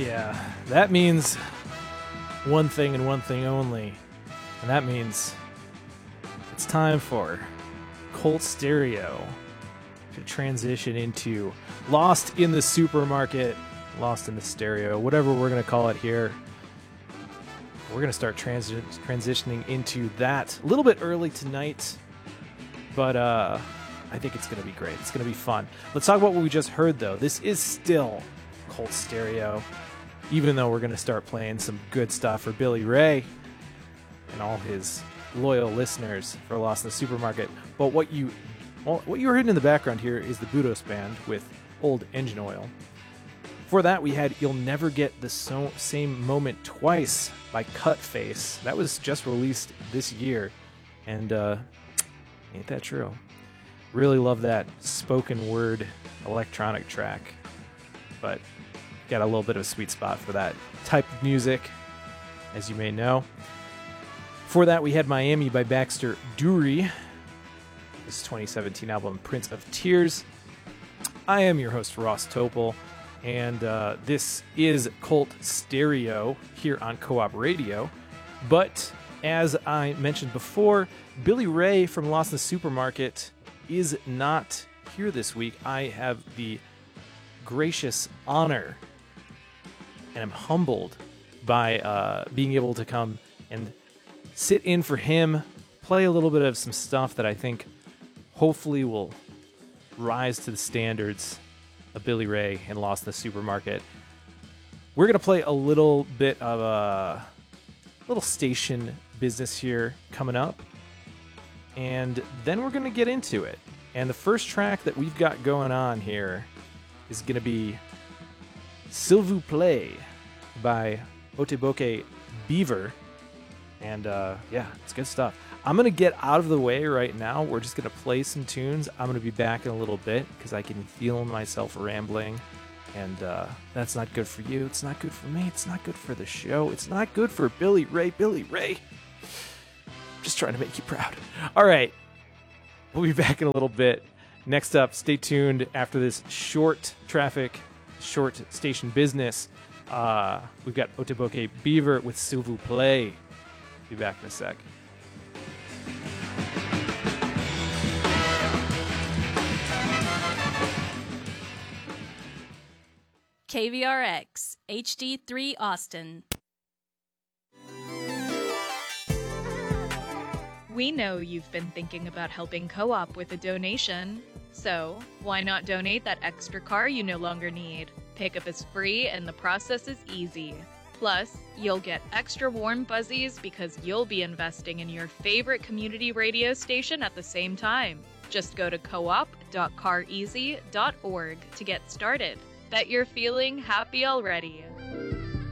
Yeah, that means one thing and one thing only. And that means it's time for Colt Stereo to transition into Lost in the Supermarket, Lost in the Stereo, whatever we're going to call it here. We're going to start transitioning into that a little bit early tonight, but I think it's going to be great. It's going to be fun. Let's talk about what we just heard, though. This is still Colt Stereo, even though we're going to start playing some good stuff for Billy Ray and all his loyal listeners for Lost in the Supermarket. But what you heard in the background here is the Budos Band with Old Engine Oil. For that, we had You'll Never Get the Same Moment Twice by Cutface. That was just released this year, and ain't that true? Really love that spoken word electronic track, but got a little bit of a sweet spot for that type of music, as you may know. For that, we had Miami by Baxter Dury. This 2017 album, Prince of Tears. I am your host, Ross Topol, and this is Colt Stereo here on Co-op Radio. But as I mentioned before, Billy Ray from Lost in the Supermarket is not here this week. I have the gracious honor, and I'm humbled by being able to come and sit in for him, play a little bit of some stuff that I think hopefully will rise to the standards of Billy Ray and Lost in the Supermarket. We're going to play a little bit of a little station business here coming up, and then we're going to get into it. And the first track that we've got going on here is going to be S'il vous plaît by Oteboke Beaver. And yeah, it's good stuff. I'm going to get out of the way right now. We're just going to play some tunes. I'm going to be back in a little bit because I can feel myself rambling. And that's not good for you. It's not good for me. It's not good for the show. It's not good for Billy Ray. Billy Ray. Just trying to make you proud. All right. We'll be back in a little bit. Next up, stay tuned after this short station business. We've got Oteboke Beaver with S'il vous plaît. Be back in a sec. KVRX HD3 Austin. We know you've been thinking about helping Co-op with a donation, so why not donate that extra car you no longer need? Pickup is free and the process is easy. Plus, you'll get extra warm fuzzies because you'll be investing in your favorite community radio station at the same time. Just go to coop.careasy.org to get started. Bet you're feeling happy already.